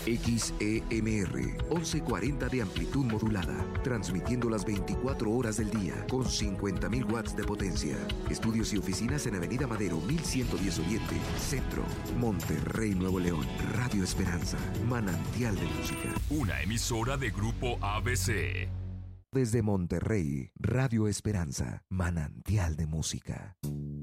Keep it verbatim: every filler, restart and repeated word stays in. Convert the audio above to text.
X E M R once cuarenta de amplitud modulada, transmitiendo las veinticuatro horas del día con cincuenta mil watts de potencia. Estudios y oficinas en Avenida Madero mil ciento diez Oriente, Centro, Monterrey, Nuevo León. Radio Esperanza, manantial de música. Una emisora de Grupo A B C. Desde Monterrey, Radio Esperanza, manantial de música.